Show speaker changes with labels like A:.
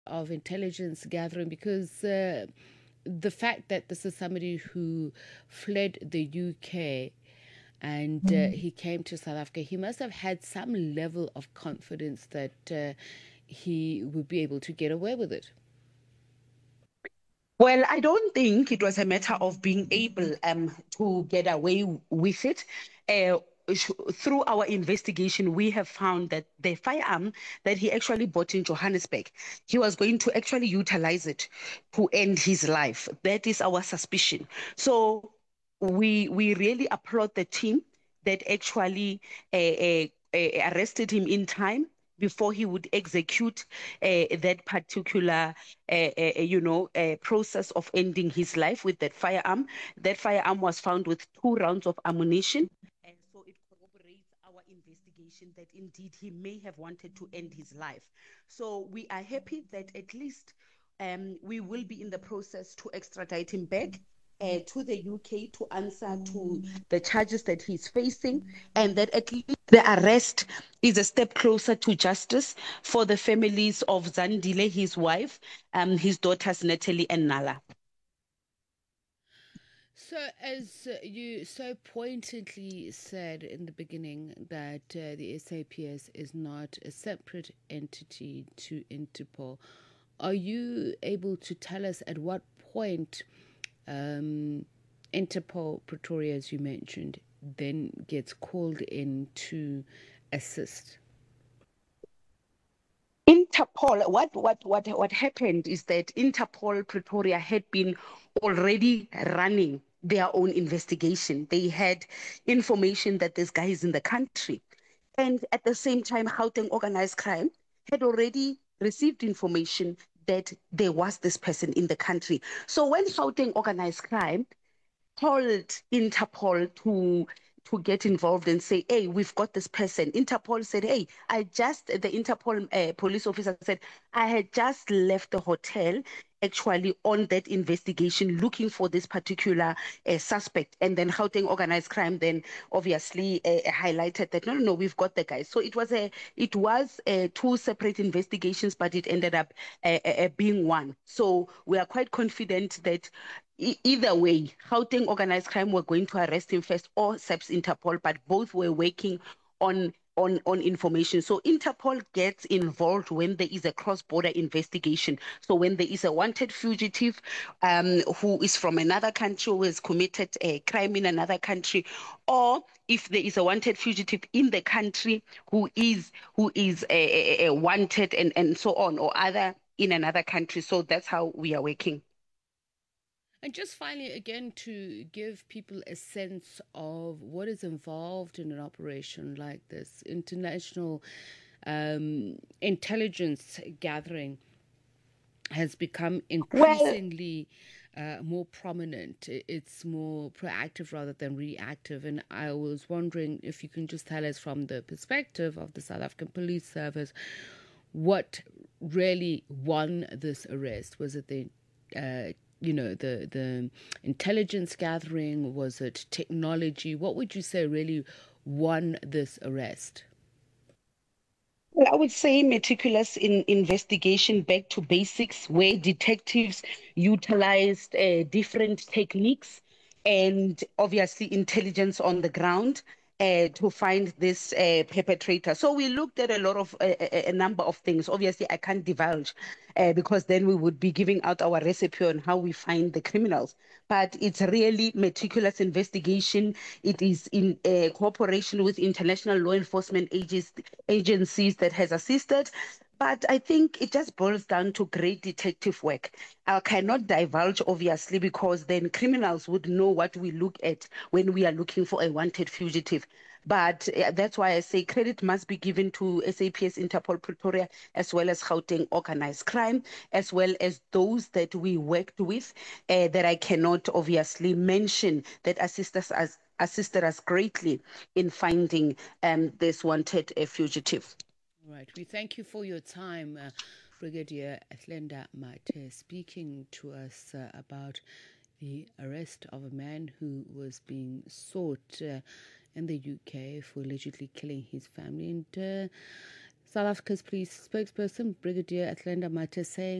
A: of intelligence gathering? Because the fact that this is somebody who fled the UK and he came to South Africa, he must have had some level of confidence that he would be able to get away with it.
B: Well, I don't think it was a matter of being able to get away with it. Uh, Through our investigation, we have found that the firearm that he actually bought in Johannesburg, he was going to actually utilize it to end his life. That is our suspicion. So we really applaud the team that actually arrested him in time before he would execute that particular process of ending his life with that firearm. That firearm was found with 2 rounds of ammunition. And so it corroborates our investigation that indeed he may have wanted to end his life. So we are happy that at least we will be in the process to extradite him back to the UK to answer to the charges that he's facing, and that at least the arrest is a step closer to justice for the families of Zandile, his wife, his daughters Natalie and Nala.
A: So, as you so pointedly said in the beginning, that the SAPS is not a separate entity to Interpol, are you able to tell us at what point Interpol Pretoria, as you mentioned, then gets called in to assist?
B: Interpol, what happened is that Interpol Pretoria had been already running their own investigation. They had information that this guy is in the country. And at the same time, Gauteng Organized Crime had already received information that there was this person in the country. So when Gauteng Organized Crime called Interpol to get involved and say, hey, we've got this person. Interpol said, hey, the Interpol police officer said, I had just left the hotel actually on that investigation looking for this particular suspect. And then Gauteng Organized Crime then obviously highlighted that, no, we've got the guy. So it was two separate investigations, but it ended up being one. So we are quite confident that either way, Gauteng Organized Crime were going to arrest him first, or SAPS Interpol, but both were working on information. So Interpol gets involved when there is a cross-border investigation. So when there is a wanted fugitive who is from another country, who has committed a crime in another country, or if there is a wanted fugitive in the country who is wanted and so on, or other in another country. So that's how we are working.
A: And just finally, again, to give people a sense of what is involved in an operation like this, international intelligence gathering has become
B: Well,
A: increasingly more prominent. It's more proactive rather than reactive. And I was wondering if you can just tell us, from the perspective of the South African Police Service, what really won this arrest? Was it the intelligence gathering? Was it technology? What would you say really won this arrest?
B: well, I would say meticulous in investigation back to basics, where detectives utilized different techniques and obviously intelligence on the ground to find this perpetrator. So we looked at a lot of a number of things. Obviously, I can't divulge because then we would be giving out our recipe on how we find the criminals. But it's really meticulous investigation. It is in cooperation with international law enforcement agencies that has assisted. But I think it just boils down to great detective work. I cannot divulge, obviously, because then criminals would know what we look at when we are looking for a wanted fugitive. But that's why I say credit must be given to SAPS Interpol Pretoria, as well as Gauteng Organized Crime, as well as those that we worked with that I cannot obviously mention, that assisted us greatly in finding this wanted fugitive.
A: All right. We thank you for your time, Brigadier Athlenda Mate, speaking to us about the arrest of a man who was being sought in the UK for allegedly killing his family. And South Africa's police spokesperson, Brigadier Athlenda Mathe, saying